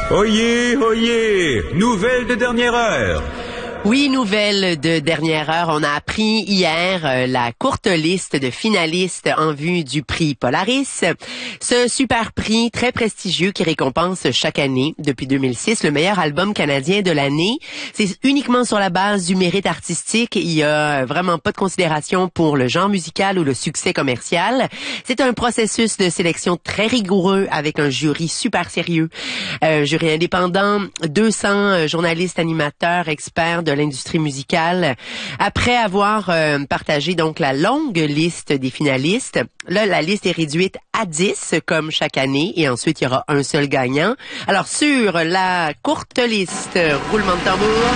Oyez, oyez, nouvelle de dernière heure. Oui, nouvelle de dernière heure. On a appris hier la courte liste de finalistes en vue du prix Polaris. Ce super prix très prestigieux qui récompense chaque année, depuis 2006, le meilleur album canadien de l'année. C'est uniquement sur la base du mérite artistique. Il y a vraiment pas de considération pour le genre musical ou le succès commercial. C'est un processus de sélection très rigoureux avec un jury super sérieux. Jury indépendant, 200 journalistes, animateurs, experts de l'industrie musicale. Après avoir partagé donc la longue liste des finalistes, là, la liste est réduite à 10 comme chaque année et ensuite il y aura un seul gagnant. Alors sur la courte liste, roulement de tambour,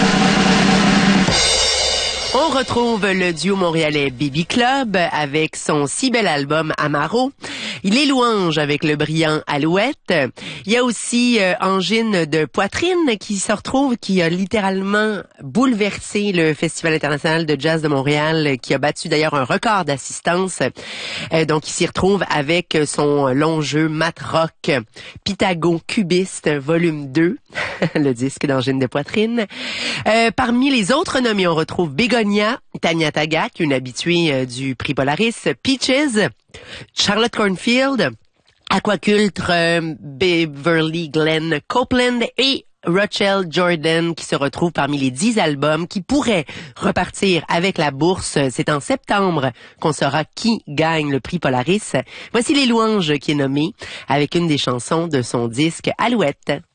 on retrouve le duo montréalais Baby Club avec son si bel album Amaro. Il est Louange avec le brillant Alouette. Il y a aussi Angine de poitrine qui se retrouve, qui a littéralement bouleversé le Festival international de jazz de Montréal, qui a battu d'ailleurs un record d'assistance. Donc il s'y retrouve avec son long jeu mat rock Pythago Cubiste volume 2, le disque d'Angine de poitrine. Parmi les autres nommés, on retrouve Bégonia, Tania Tagaq, une habituée du prix Polaris, Peaches, Charlotte Cornfield, Aquaculture, Beverly Glenn Copeland et Rachel Jordan qui se retrouve parmi les 10 albums qui pourraient repartir avec la bourse. C'est en septembre qu'on saura qui gagne le prix Polaris. Voici Les Louanges qui est nommé avec une des chansons de son disque Alouette.